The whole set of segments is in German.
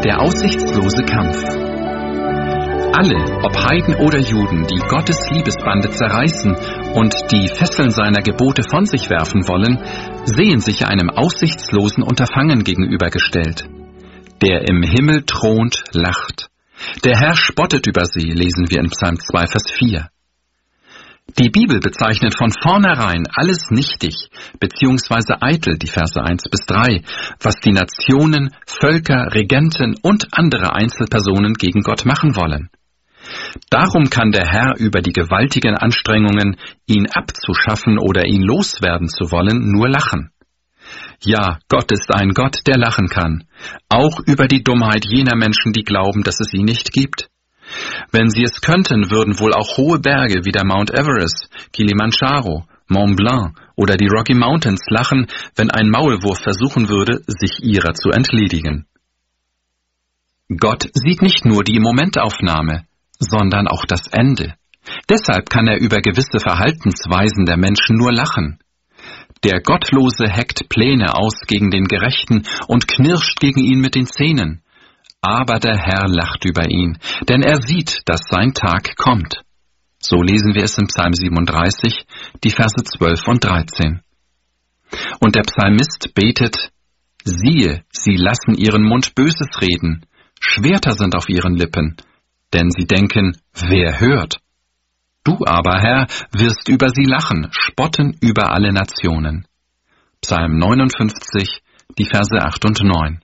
Der aussichtslose Kampf. Alle, ob Heiden oder Juden, die Gottes Liebesbande zerreißen und die Fesseln seiner Gebote von sich werfen wollen, sehen sich einem aussichtslosen Unterfangen gegenübergestellt. Der im Himmel thront, lacht. Der Herr spottet über sie, lesen wir in Psalm 2, Vers 4. Die Bibel bezeichnet von vornherein alles nichtig bzw. eitel, die Verse 1 bis 3, was die Nationen, Völker, Regenten und andere Einzelpersonen gegen Gott machen wollen. Darum kann der Herr über die gewaltigen Anstrengungen, ihn abzuschaffen oder ihn loswerden zu wollen, nur lachen. Ja, Gott ist ein Gott, der lachen kann, auch über die Dummheit jener Menschen, die glauben, dass es ihn nicht gibt. Wenn sie es könnten, würden wohl auch hohe Berge wie der Mount Everest, Kilimanjaro, Mont Blanc oder die Rocky Mountains lachen, wenn ein Maulwurf versuchen würde, sich ihrer zu entledigen. Gott sieht nicht nur die Momentaufnahme, sondern auch das Ende. Deshalb kann er über gewisse Verhaltensweisen der Menschen nur lachen. Der Gottlose heckt Pläne aus gegen den Gerechten und knirscht gegen ihn mit den Zähnen. Aber der Herr lacht über ihn, denn er sieht, dass sein Tag kommt. So lesen wir es im Psalm 37, die Verse 12 und 13. Und der Psalmist betet: Siehe, sie lassen ihren Mund Böses reden, Schwerter sind auf ihren Lippen, denn sie denken, wer hört? Du aber, Herr, wirst über sie lachen, spotten über alle Nationen. Psalm 59, die Verse 8 und 9.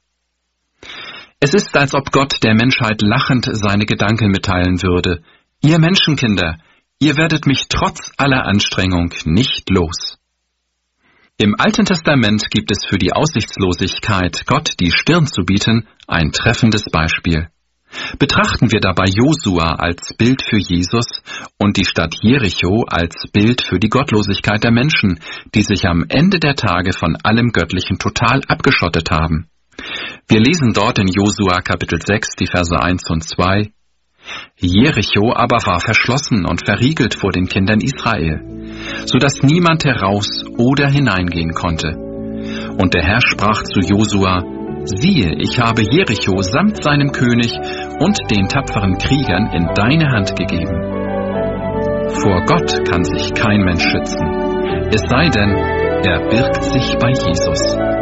Es ist, als ob Gott der Menschheit lachend seine Gedanken mitteilen würde: Ihr Menschenkinder, ihr werdet mich trotz aller Anstrengung nicht los. Im Alten Testament gibt es für die Aussichtslosigkeit, Gott die Stirn zu bieten, ein treffendes Beispiel. Betrachten wir dabei Josua als Bild für Jesus und die Stadt Jericho als Bild für die Gottlosigkeit der Menschen, die sich am Ende der Tage von allem Göttlichen total abgeschottet haben. Wir lesen dort in Josua Kapitel 6, die Verse 1 und 2. Jericho aber war verschlossen und verriegelt vor den Kindern Israel, so dass niemand heraus oder hineingehen konnte. Und der Herr sprach zu Josua: Siehe, ich habe Jericho samt seinem König und den tapferen Kriegern in deine Hand gegeben. Vor Gott kann sich kein Mensch schützen, es sei denn, er birgt sich bei Jesus.